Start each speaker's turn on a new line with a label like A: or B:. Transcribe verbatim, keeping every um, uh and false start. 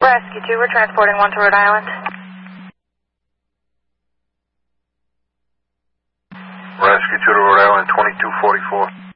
A: Rescue two, we're transporting one to Rhode Island.
B: Rescue two to Rhode Island, twenty-two forty-four.